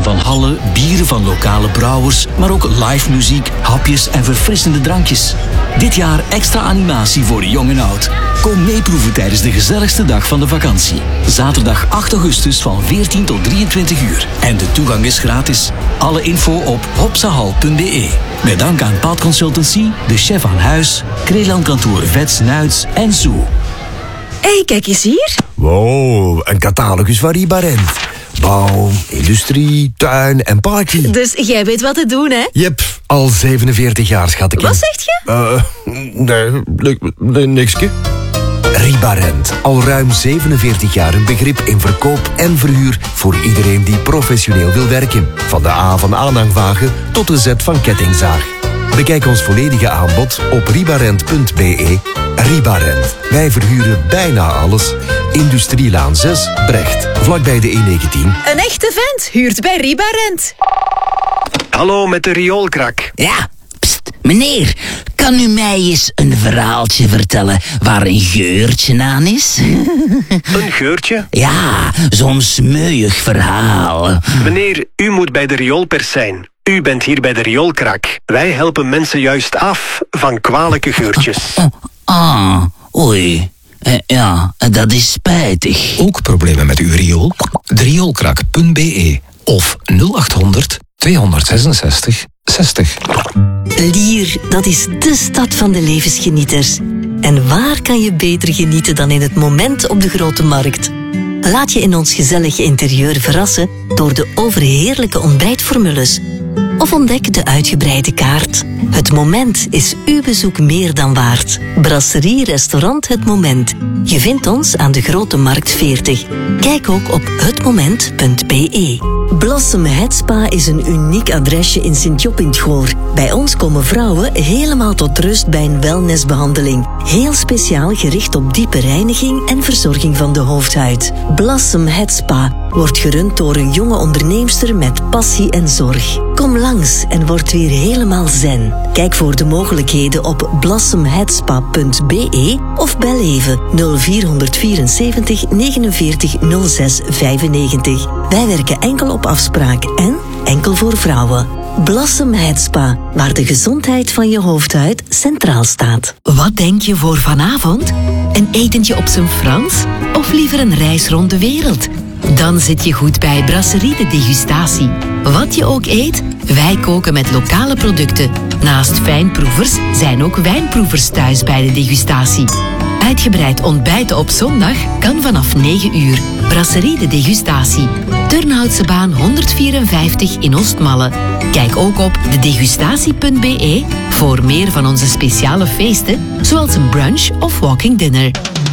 van hallen, bieren van lokale brouwers, maar ook live muziek, hapjes en verfrissende drankjes. Dit jaar extra animatie voor jong en oud. Kom meeproeven tijdens de gezelligste dag van de vakantie. Zaterdag 8 augustus van 14 tot 23 uur. En de toegang is gratis. Alle info op hopsahal.be. Met dank aan Paad Consultancy, de chef aan huis, Kreelandkantoor Vets Nuits en Zoo. Hé, kijk eens hier. Wow, een catalogus van Ribarent. Bouw, industrie, tuin en party. Dus jij weet wat te doen, hè? Jep, al 47 jaar, schatje. Wat zegt je? Nee, nikske. Ribarent, al ruim 47 jaar een begrip in verkoop en verhuur voor iedereen die professioneel wil werken. Van de A van aanhangwagen tot de Z van kettingzaag. Bekijk ons volledige aanbod op ribarent.be. Ribarent, wij verhuren bijna alles. Industrielaan 6, Brecht, vlakbij de E19. Een echte vent huurt bij Ribarent. Hallo, met de rioolkrak. Ja, pst, meneer, kan u mij eens een verhaaltje vertellen waar een geurtje aan is? Een geurtje? Ja, zo'n smeuig verhaal. Meneer, u moet bij de rioolpers zijn. U bent hier bij de rioolkrak. Wij helpen mensen juist af van kwalijke geurtjes. Oei. Ja, dat is spijtig. Ook problemen met uw riool? Rioolkrak.be of 0800 266 60. Lier, dat is de stad van de levensgenieters. En waar kan je beter genieten dan in het moment op de Grote Markt? Laat je in ons gezellige interieur verrassen door de overheerlijke ontbijtformules. Of ontdek de uitgebreide kaart. Het Moment is uw bezoek meer dan waard. Brasserie-restaurant Het Moment. Je vindt ons aan de Grote Markt 40. Kijk ook op hetmoment.be. Blossom Head Spa is een uniek adresje in Sint-Job in 't Goor. Bij ons komen vrouwen helemaal tot rust bij een wellnessbehandeling. Heel speciaal gericht op diepe reiniging en verzorging van de hoofdhuid. Blossom Head Spa wordt gerund door een jonge onderneemster met passie en zorg. Kom langs en word weer helemaal zen. Kijk voor de mogelijkheden op blossomheadspa.be of bel even 0474 49 06 95. Wij werken enkel op afspraak en enkel voor vrouwen. Blossom Head Spa, waar de gezondheid van je hoofdhuid centraal staat. Wat denk je voor vanavond? Een etentje op zijn Frans? Of liever een reis rond de wereld? Dan zit je goed bij Brasserie de Degustatie. Wat je ook eet, wij koken met lokale producten. Naast fijnproevers zijn ook wijnproevers thuis bij de degustatie. Uitgebreid ontbijten op zondag kan vanaf 9 uur. Brasserie de Degustatie. Turnhoutsebaan 154 in Oostmalle. Kijk ook op dedegustatie.be voor meer van onze speciale feesten, zoals een brunch of walking dinner.